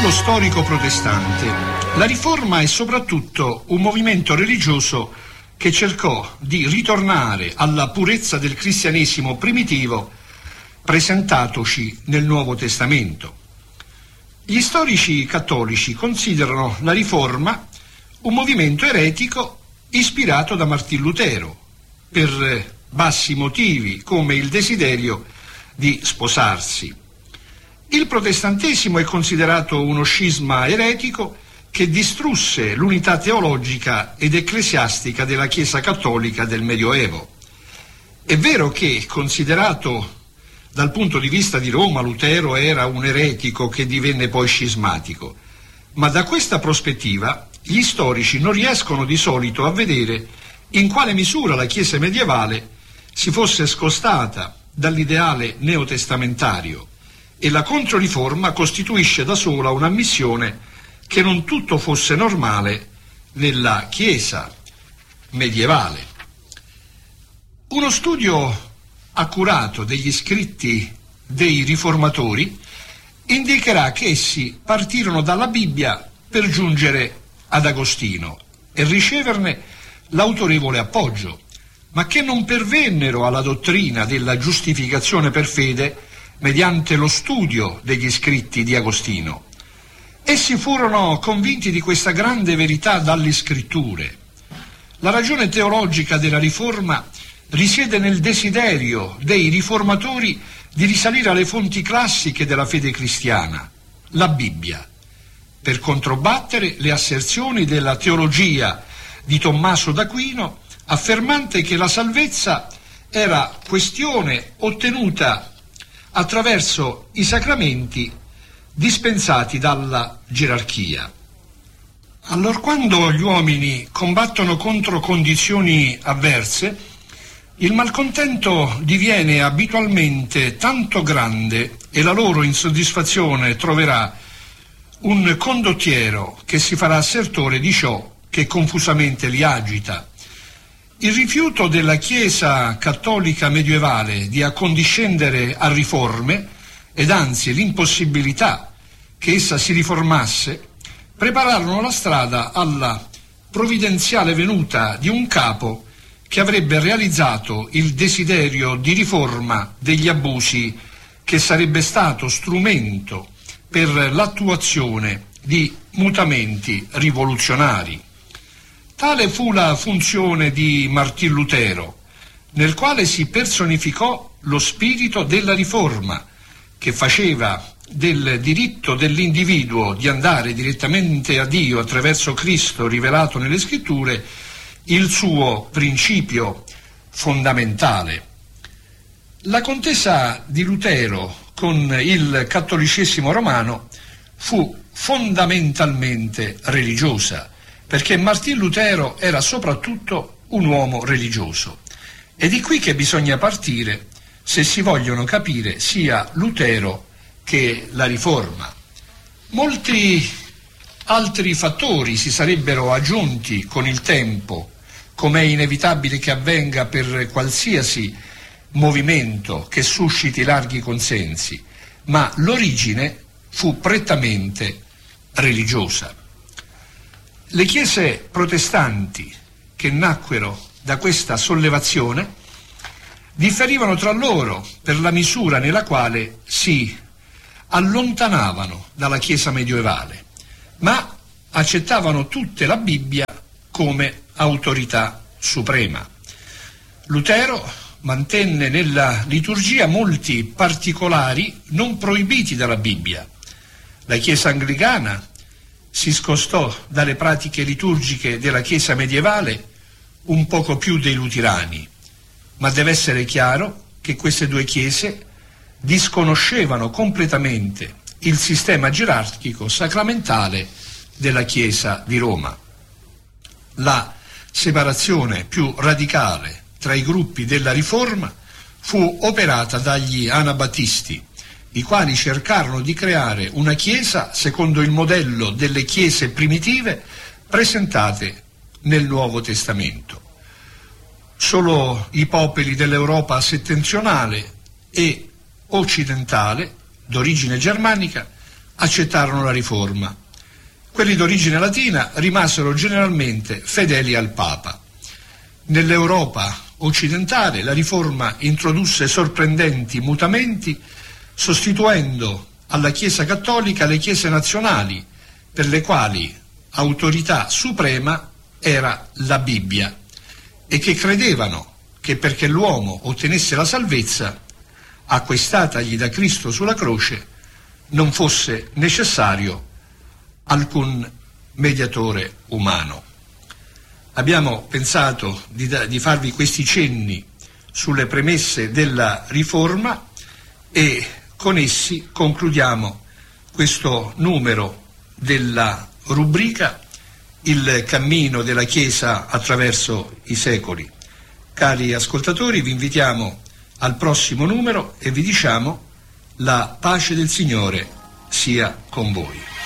periodo storico protestante, la Riforma è soprattutto un movimento religioso che cercò di ritornare alla purezza del cristianesimo primitivo presentatoci nel Nuovo Testamento. Gli storici cattolici considerano la Riforma un movimento eretico ispirato da Martin Lutero per bassi motivi come il desiderio di sposarsi. Il protestantesimo è considerato uno scisma eretico che distrusse l'unità teologica ed ecclesiastica della Chiesa cattolica del Medioevo. È vero che, considerato dal punto di vista di Roma, Lutero era un eretico che divenne poi scismatico, ma da questa prospettiva gli storici non riescono di solito a vedere in quale misura la Chiesa medievale si fosse scostata dall'ideale neotestamentario, e la Controriforma costituisce da sola un'ammissione che non tutto fosse normale nella Chiesa medievale. Uno studio accurato degli scritti dei riformatori indicherà che essi partirono dalla Bibbia per giungere ad Agostino e riceverne l'autorevole appoggio, ma che non pervennero alla dottrina della giustificazione per fede mediante lo studio degli scritti di Agostino. Essi furono convinti di questa grande verità dalle scritture. La ragione teologica della Riforma risiede nel desiderio dei riformatori di risalire alle fonti classiche della fede cristiana, la Bibbia, per controbattere le asserzioni della teologia di Tommaso d'Aquino, affermante che la salvezza era questione ottenuta attraverso i sacramenti dispensati dalla gerarchia. Allorquando gli uomini combattono contro condizioni avverse, il malcontento diviene abitualmente tanto grande e la loro insoddisfazione troverà un condottiero che si farà assertore di ciò che confusamente li agita. Il rifiuto della Chiesa cattolica medievale di accondiscendere a riforme, ed anzi l'impossibilità che essa si riformasse, prepararono la strada alla provvidenziale venuta di un capo che avrebbe realizzato il desiderio di riforma degli abusi, che sarebbe stato strumento per l'attuazione di mutamenti rivoluzionari. Tale fu la funzione di Martin Lutero, nel quale si personificò lo spirito della Riforma, che faceva del diritto dell'individuo di andare direttamente a Dio attraverso Cristo rivelato nelle Scritture il suo principio fondamentale. La contesa di Lutero con il cattolicesimo romano fu fondamentalmente religiosa, perché Martin Lutero era soprattutto un uomo religioso. È di qui che bisogna partire se si vogliono capire sia Lutero che la Riforma. Molti altri fattori si sarebbero aggiunti con il tempo, come è inevitabile che avvenga per qualsiasi movimento che susciti larghi consensi, ma l'origine fu prettamente religiosa. Le chiese protestanti che nacquero da questa sollevazione differivano tra loro per la misura nella quale si allontanavano dalla Chiesa medievale, ma accettavano tutte la Bibbia come autorità suprema. Lutero mantenne nella liturgia molti particolari non proibiti dalla Bibbia. La Chiesa anglicana si scostò dalle pratiche liturgiche della Chiesa medievale un poco più dei luterani, ma deve essere chiaro che queste due chiese disconoscevano completamente il sistema gerarchico sacramentale della Chiesa di Roma. La separazione più radicale tra i gruppi della Riforma fu operata dagli anabattisti, i quali cercarono di creare una Chiesa secondo il modello delle chiese primitive presentate nel Nuovo Testamento. Solo i popoli dell'Europa settentrionale e occidentale, d'origine germanica, accettarono la riforma. Quelli d'origine latina rimasero generalmente fedeli al Papa. Nell'Europa occidentale la riforma introdusse sorprendenti mutamenti, sostituendo alla Chiesa cattolica le chiese nazionali, per le quali autorità suprema era la Bibbia, e che credevano che perché l'uomo ottenesse la salvezza acquistatagli da Cristo sulla croce non fosse necessario alcun mediatore umano. Abbiamo pensato di farvi questi cenni sulle premesse della riforma e con essi concludiamo questo numero della rubrica Il cammino della Chiesa attraverso i secoli. Cari ascoltatori, vi invitiamo al prossimo numero e vi diciamo: la pace del Signore sia con voi.